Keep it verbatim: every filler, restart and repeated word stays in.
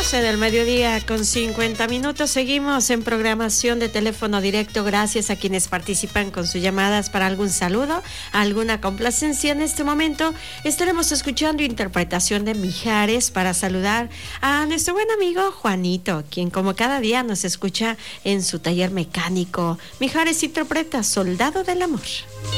doce del mediodía con cincuenta minutos. Seguimos en programación de teléfono directo. Gracias a quienes participan con sus llamadas para algún saludo, alguna complacencia. En este momento estaremos escuchando interpretación de Mijares para saludar a nuestro buen amigo Juanito, quien como cada día nos escucha en su taller mecánico. Mijares interpreta Soldado del Amor.